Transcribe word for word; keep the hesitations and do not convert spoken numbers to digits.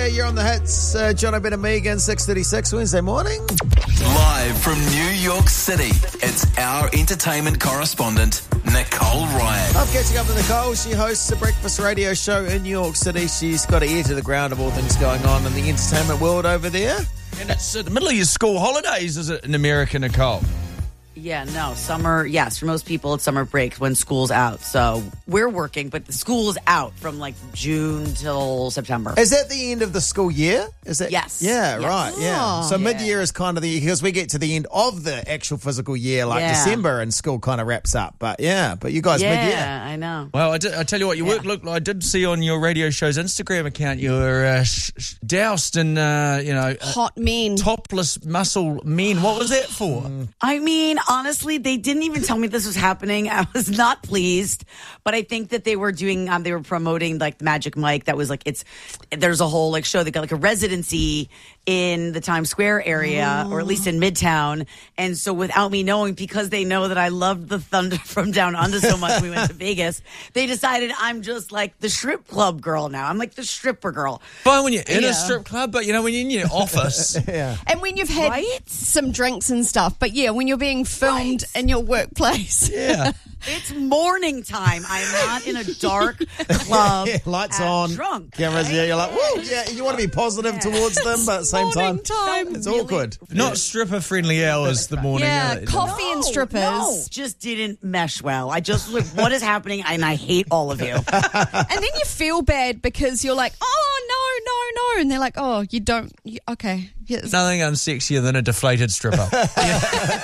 you're on the hits. Uh, John O'Brien and Megan, six thirty-six Wednesday morning. Live from New York City, it's our entertainment correspondent, Nicole Ryan. I'm catching up with Nicole. She hosts a breakfast radio show in New York City. She's got an ear to the ground of all things going on in the entertainment world over there. And it's in the middle of your school holidays, is it, in America, Nicole? Yeah, no, summer, yes, for most people it's summer break when school's out. So we're working, but the school's out from like June till September. Is that the end of the school year? Is that? Yes. Yeah, Yes. right, yeah. Oh. So Yeah. mid-year is kind of the, because we get to the end of the actual physical year, like Yeah. December, and school kind of wraps up. But yeah, but you guys mid-year. Yeah, I know. Well, I, did, I tell you what, your work looked like, I did see on your radio show's Instagram account, you were uh, sh- sh- doused in, uh, you know, hot men. Topless muscle men. What was that for? I mean, honestly, they didn't even tell me this was happening. I was not pleased, but I think that they were doing, um, they were promoting like the Magic Mike. That was like, it's, there's a whole like show. They got like a residency in the Times Square area, or at least in Midtown. And so without me knowing, because they know that I loved the Thunder from Down Under so much, we went to Vegas, they decided I'm just like the strip club girl now. I'm like the stripper girl. Fine when you're in Yeah. a strip club, but you know, when you're in your office. Yeah. And when you've had Right? some drinks and stuff. But yeah, when you're being filmed Right. in your workplace. Yeah. It's morning time. I'm not in a dark club. Yeah, lights and on, drunk. cameras. right? Yeah, you're like, woo, yeah. You want to be positive Yeah. towards them, but at the same time, Morning time. it's awkward. Not stripper-friendly hours the morning. Yeah, are they? coffee and No, strippers. no, just didn't mesh well. I just look, what is happening? And I hate all of you. And then you feel bad because you're like, oh, no, no, no. And they're like, oh, you don't. You, okay. Yes. Nothing unsexier than a deflated stripper.